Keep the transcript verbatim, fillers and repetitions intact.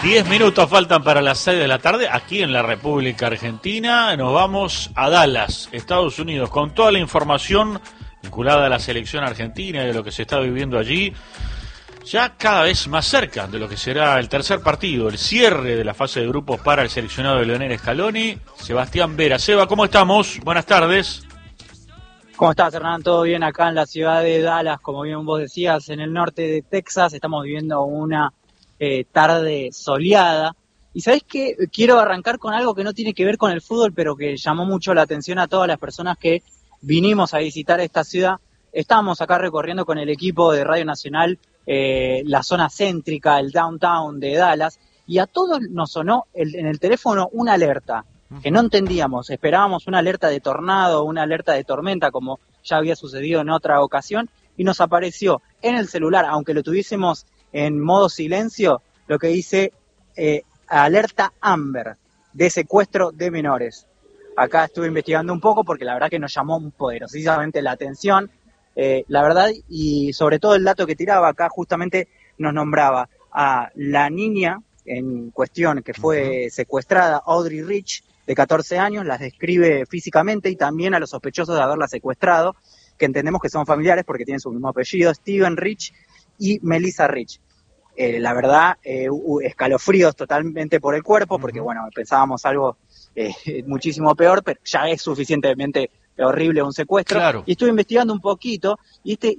Diez minutos faltan para las seis de la tarde aquí en la República Argentina. Nos vamos a Dallas, Estados Unidos, con toda la información vinculada a la selección argentina y de lo que se está viviendo allí. Ya cada vez más cerca de lo que será el tercer partido, el cierre de la fase de grupos para el seleccionado de Lionel Scaloni. Sebastián Vera. Seba, ¿cómo estamos? Buenas tardes. ¿Cómo estás, Hernán? ¿Todo bien acá en la ciudad de Dallas? Como bien vos decías, en el norte de Texas. Estamos viviendo una eh, tarde soleada. Y ¿sabés qué? Quiero arrancar con algo que no tiene que ver con el fútbol, pero que llamó mucho la atención a todas las personas que vinimos a visitar esta ciudad. Estábamos acá recorriendo con el equipo de Radio Nacional eh, la zona céntrica, el downtown de Dallas, y a todos nos sonó el, en el teléfono una alerta que no entendíamos. Esperábamos una alerta de tornado, una alerta de tormenta, como ya había sucedido en otra ocasión, y nos apareció en el celular, aunque lo tuviésemos en modo silencio, lo que dice eh, alerta Amber, de secuestro de menores. Acá estuve investigando un poco porque la verdad que nos llamó poderosísimamente la atención, eh, la verdad, y sobre todo el dato que tiraba acá justamente nos nombraba a la niña en cuestión que fue secuestrada, Audrey Rich, de catorce años, las describe físicamente, y también a los sospechosos de haberla secuestrado, que entendemos que son familiares porque tienen su mismo apellido, Steven Rich y Melissa Rich. Eh, la verdad, eh, escalofríos totalmente por el cuerpo, porque bueno, pensábamos algo eh, muchísimo peor, pero ya es suficientemente horrible un secuestro. Claro. Y estuve investigando un poquito, y este